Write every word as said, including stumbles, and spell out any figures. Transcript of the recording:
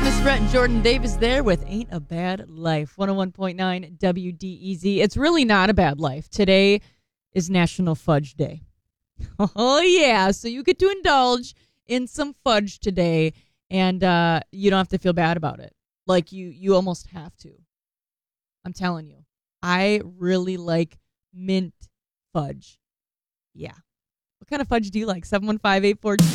Thomas Rhett and Jordan Davis there with Ain't a Bad Life. one oh one point nine W D E Z. It's really not a bad life. Today is National Fudge Day. Oh, yeah. So you get to indulge in some fudge today, and uh, you don't have to feel bad about it. Like, you, you almost have to. I'm telling you. I really like mint fudge. Yeah. What kind of fudge do you like? seven one five, eight four two